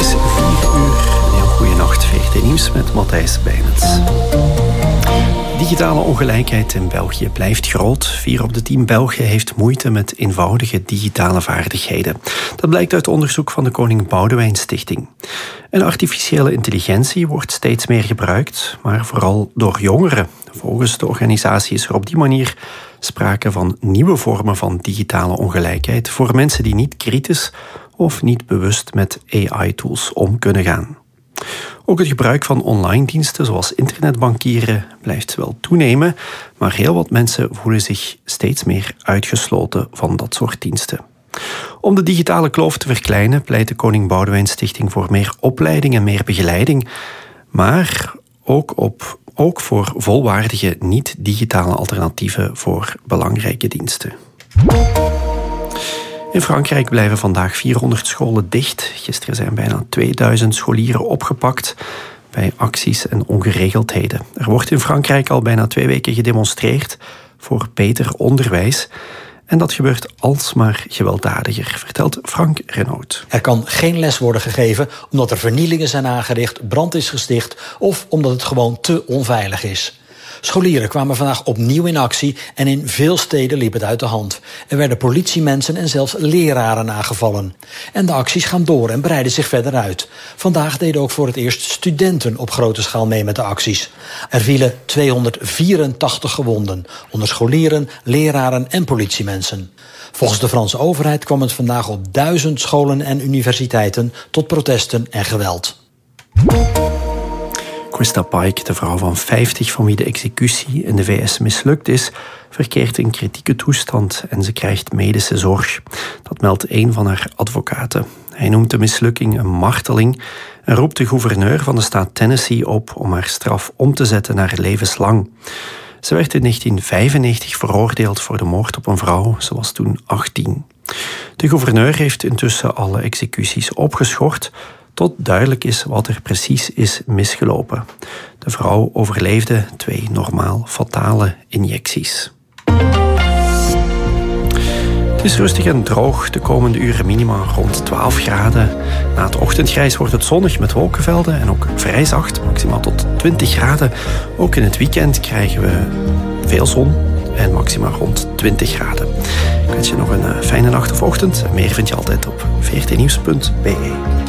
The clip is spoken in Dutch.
is 4 uur. Een heel goede nacht. VRT Nieuws met Matthijs Bijnens. Digitale ongelijkheid in België blijft groot. 4 op de 10 Belgen heeft moeite met eenvoudige digitale vaardigheden. Dat blijkt uit onderzoek van de Koning Boudewijn Stichting. En artificiële intelligentie wordt steeds meer gebruikt, maar vooral door jongeren. Volgens de organisatie is er op die manier sprake van nieuwe vormen van digitale ongelijkheid voor mensen die niet kritisch of niet bewust met AI-tools om kunnen gaan. Ook het gebruik van online diensten zoals internetbankieren blijft wel toenemen, maar heel wat mensen voelen zich steeds meer uitgesloten van dat soort diensten. Om de digitale kloof te verkleinen pleit de Koning Boudewijn Stichting voor meer opleiding en meer begeleiding, maar ook voor volwaardige niet-digitale alternatieven voor belangrijke diensten. In Frankrijk blijven vandaag 400 scholen dicht. Gisteren zijn bijna 2000 scholieren opgepakt bij acties en ongeregeldheden. Er wordt in Frankrijk al bijna 2 weken gedemonstreerd voor beter onderwijs. En dat gebeurt alsmaar gewelddadiger, vertelt Frank Renaud. Er kan geen les worden gegeven omdat er vernielingen zijn aangericht, brand is gesticht of omdat het gewoon te onveilig is. Scholieren kwamen vandaag opnieuw in actie en in veel steden liep het uit de hand. Er werden politiemensen en zelfs leraren aangevallen. En de acties gaan door en breiden zich verder uit. Vandaag deden ook voor het eerst studenten op grote schaal mee met de acties. Er vielen 284 gewonden, onder scholieren, leraren en politiemensen. Volgens de Franse overheid kwam het vandaag op 1000 scholen en universiteiten tot protesten en geweld. Krista Pike, de vrouw van 50 van wie de executie in de VS mislukt is, verkeert in kritieke toestand en ze krijgt medische zorg. Dat meldt een van haar advocaten. Hij noemt de mislukking een marteling en roept de gouverneur van de staat Tennessee op om haar straf om te zetten naar levenslang. Ze werd in 1995 veroordeeld voor de moord op een vrouw. Ze was toen 18. De gouverneur heeft intussen alle executies opgeschort, tot duidelijk is wat er precies is misgelopen. De vrouw overleefde 2 normaal fatale injecties. Het is rustig en droog. De komende uren minima rond 12 graden. Na het ochtendgrijs wordt het zonnig met wolkenvelden en ook vrij zacht, maximaal tot 20 graden. Ook in het weekend krijgen we veel zon en maximaal rond 20 graden. Ik wens je nog een fijne nacht of ochtend. Meer vind je altijd op vrtnieuws.be.